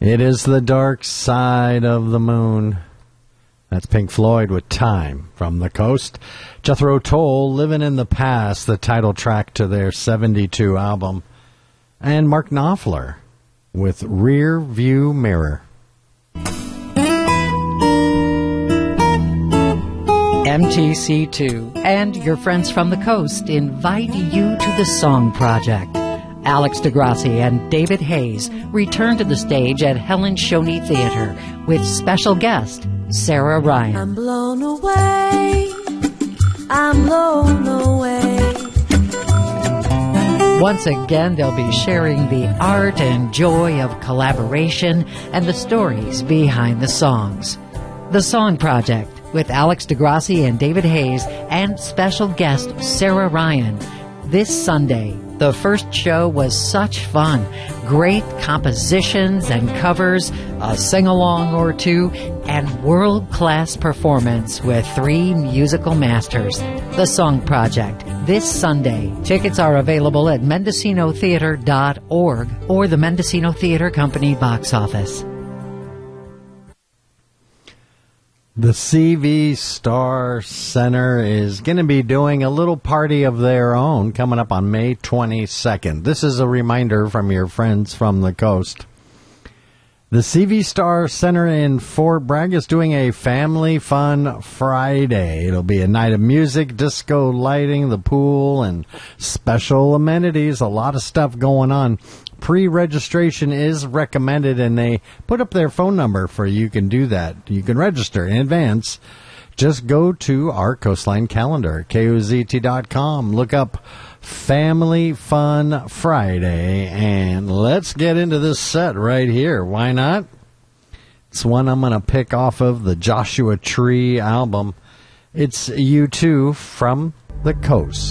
It is the dark side of the moon. That's Pink Floyd with Time from the Coast. Jethro Tull, Living in the Past, the title track to their 72 album. And Mark Knopfler with Rear View Mirror. MTC2 and your friends from the coast invite you to the Song Project. Alex DeGrassi and David Hayes return to the stage at Helen Shoney Theater with special guest Sarah Ryan. I'm blown away. I'm blown away. Once again, they'll be sharing the art and joy of collaboration and the stories behind the songs. The Song Project with Alex DeGrassi and David Hayes and special guest Sarah Ryan this Sunday. The first show was such fun. Great compositions and covers, a sing-along or two, and world-class performance with 3 musical masters. The Song Project, this Sunday. Tickets are available at MendocinoTheater.org or the Mendocino Theater Company box office. The CV Star Center is going to be doing a little party of their own coming up on May 22nd. This is a reminder from your friends from the coast. The CV Star Center in Fort Bragg is doing a Family Fun Friday. It'll be a night of music, disco lighting, the pool, and special amenities. A lot of stuff going on. Pre-registration is recommended, and they put up their phone number for you can do that. You can register in advance. Just go to our Coastline calendar, KOZT.com. Look up Family Fun Friday, and let's get into this set right here. Why not? It's one I'm going to pick off of the Joshua Tree album. It's U2 from the Coast.